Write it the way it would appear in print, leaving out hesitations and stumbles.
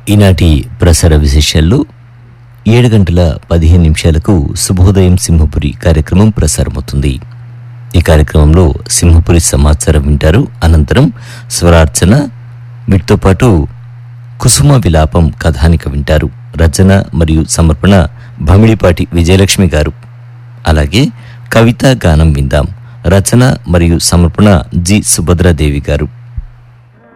ఈనాటి ప్రసార విశేషాల్లో 7:15 శుభోదయం సింహపురి కార్యక్రమం ప్రసారమవుతుంది. ఈ కార్యక్రమంలో సింహపురి సమాచారం వింటారు. అనంతరం స్వరార్చన, వీటితో పాటు కుసుమ విలాపం కథానిక వింటారు. రచన మరియు సమర్పణ భమిడిపాటి విజయలక్ష్మి గారు. అలాగే కవితా గానం విందాం. రచన మరియు సమర్పణ జి సుభద్రాదేవి గారు.